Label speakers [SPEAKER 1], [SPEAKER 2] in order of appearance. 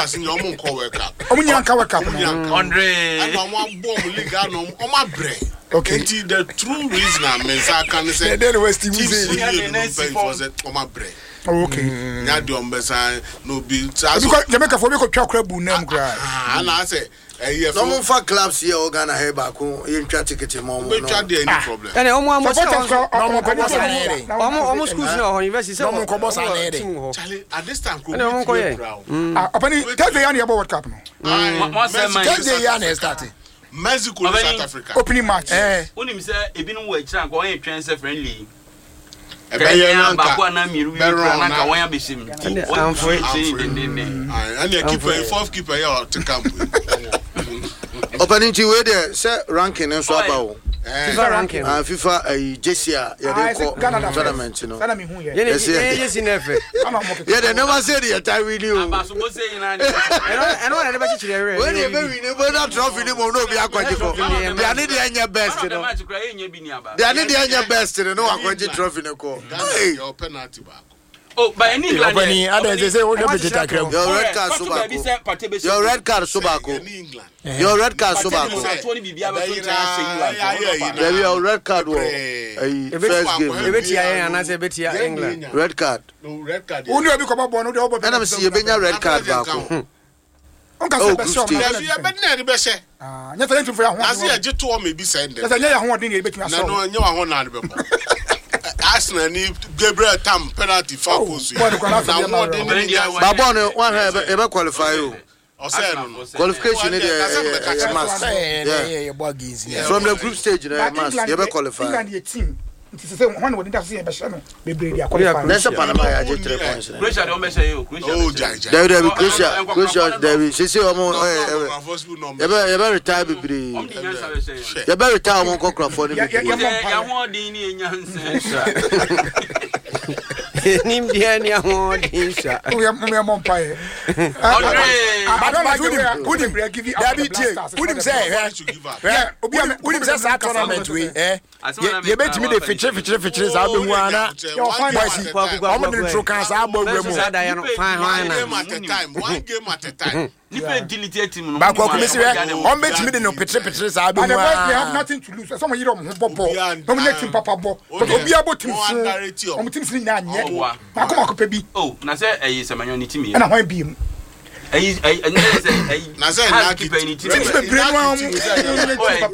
[SPEAKER 1] Rangers in your own World Cup.
[SPEAKER 2] Omunyanka World Cup.
[SPEAKER 3] Andre.
[SPEAKER 1] And I'm bomb league on my brain.
[SPEAKER 2] Okay.
[SPEAKER 1] The true reason I can say
[SPEAKER 2] then West
[SPEAKER 1] on my brain.
[SPEAKER 2] Okay.
[SPEAKER 1] Now the umbesa no be
[SPEAKER 2] because Jamaica for me ko twa crab name cry.
[SPEAKER 1] And I say
[SPEAKER 4] no more for clubs here Ghana here back in try ticket mom.
[SPEAKER 1] We try any problem.
[SPEAKER 5] And almost school no university
[SPEAKER 2] no more boss at
[SPEAKER 1] this time
[SPEAKER 2] tell the young about what happened.
[SPEAKER 1] Mexico South Africa
[SPEAKER 2] opening match.
[SPEAKER 3] Onim say ebinom wo akira nko wan twen say friendly.
[SPEAKER 1] Ba
[SPEAKER 3] ko na miru na ka wan abeshim.
[SPEAKER 5] I'm for
[SPEAKER 1] and the keeper fourth keeper here to camp.
[SPEAKER 4] Opening to where there say ranking and so about
[SPEAKER 5] FIFA ranking.
[SPEAKER 4] FIFA JCA ya dey tournament you know.
[SPEAKER 5] Yes never.
[SPEAKER 4] Yeah they never say the entire video.
[SPEAKER 3] Abaso go say na.
[SPEAKER 5] And one never teach the real.
[SPEAKER 4] When they win no trophy no no be akwaje ko. They need the anya best you know. They need the anya best you know akwaje trophy no ko.
[SPEAKER 1] Your penalty back.
[SPEAKER 3] Oh, by any England.
[SPEAKER 2] They say what you take
[SPEAKER 4] your red card Sobako. Your red card Sobako. Your red card Sobako. Your red card first game.
[SPEAKER 5] England.
[SPEAKER 4] Red card.
[SPEAKER 1] No red card.
[SPEAKER 2] Who knew become born with the
[SPEAKER 4] And I'm see you been your red card back.
[SPEAKER 1] You better be say.
[SPEAKER 2] You for your
[SPEAKER 1] I see a jet to me be send.
[SPEAKER 2] That's a year one thing between us.
[SPEAKER 1] No, you are one out. Arsenal need Gabriel Tam penalty for Kosu.
[SPEAKER 4] Babon one have qualify you. Qualification must. From the group stage you must you qualify.
[SPEAKER 2] England your team. It is the one would see be qualify.
[SPEAKER 4] That's a Panama 3 points.
[SPEAKER 3] Croatia don't measure you.
[SPEAKER 4] There will Croatia there will say you better retire be. You better retire one conquer for them.
[SPEAKER 5] Nim dia ni ahon insha.
[SPEAKER 2] We are Mompaye. Who give you Who say Who say that tournament we you bet me the feature za be hu ana. I'm the true cancer abo remu.
[SPEAKER 1] One game at a time.
[SPEAKER 3] Different delete team.
[SPEAKER 2] Back up me say on bet me the no feature za be hu. And the boys have nothing to lose. Someone you don't bobo. Nominating papa bo. But obi abo team fu. Team sin na nye. Ma ko pe bi.
[SPEAKER 3] Oh, na say Semenyo ni team.
[SPEAKER 2] E na hwan bi mu.
[SPEAKER 3] Na say na keeper ni team.
[SPEAKER 2] Team be brain one.